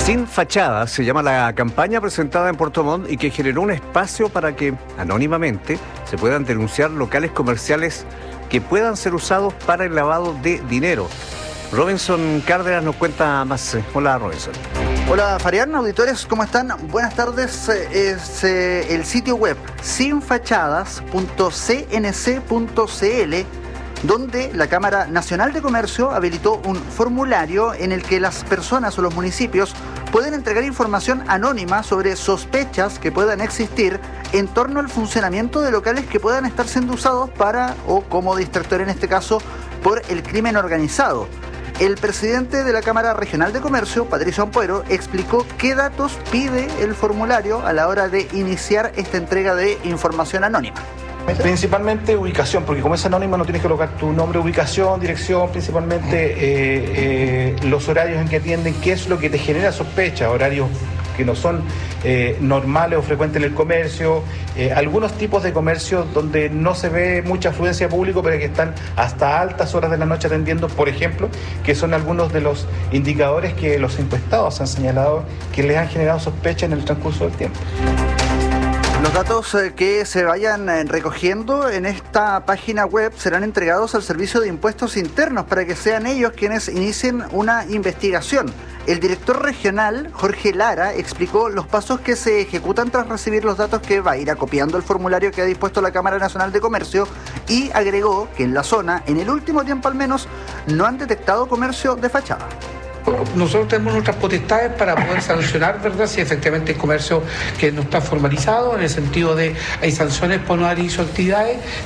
Sin fachada se llama la campaña presentada en Puerto Montt y que generó un espacio para que, anónimamente, se puedan denunciar locales comerciales que puedan ser usados para el lavado de dinero. Robinson Cárdenas nos cuenta más. Hola, Robinson. Hola, Farián, auditores, ¿cómo están? Buenas tardes. Es el sitio web sinfachadas.cnc.cl, donde la Cámara Nacional de Comercio habilitó un formulario en el que las personas o los municipios pueden entregar información anónima sobre sospechas que puedan existir en torno al funcionamiento de locales que puedan estar siendo usados para o como distractor, en este caso, por el crimen organizado. El presidente de la Cámara Regional de Comercio, Patricio Ampuero, explicó qué datos pide el formulario a la hora de iniciar esta entrega de información anónima. Principalmente ubicación, porque como es anónima no tienes que colocar tu nombre, ubicación, dirección, principalmente los horarios en que atienden, qué es lo que te genera sospecha, horarios que no son normales o frecuentes en el comercio, algunos tipos de comercio donde no se ve mucha afluencia de público, pero que están hasta altas horas de la noche atendiendo, por ejemplo, que son algunos de los indicadores que los encuestados han señalado que les han generado sospecha en el transcurso del tiempo. Los datos que se vayan recogiendo en esta página web serán entregados al Servicio de Impuestos Internos para que sean ellos quienes inicien una investigación. El director regional, Jorge Lara, explicó los pasos que se ejecutan tras recibir los datos que va a ir acopiando el formulario que ha dispuesto la Cámara Nacional de Comercio, y agregó que en la zona, en el último tiempo al menos, no han detectado comercio de fachada. Nosotros tenemos nuestras potestades para poder sancionar, ¿verdad?, si efectivamente hay comercio que no está formalizado, en el sentido de hay sanciones por no haber iniciado actividades.